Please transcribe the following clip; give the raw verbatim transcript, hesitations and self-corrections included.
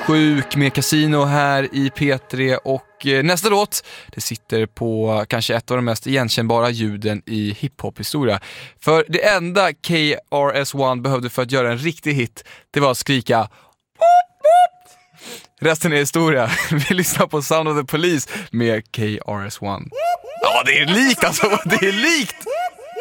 sjuk med Casino här i P tre och nästa låt, det sitter på kanske ett av de mest igenkännbara ljuden i hiphop-historia. För det enda K R S One behövde för att göra en riktig hit, det var att skrika boop, boop. Resten är historia. Vi lyssnar på Sound of the Police med K R S One. Ja, det är likt alltså, det är likt!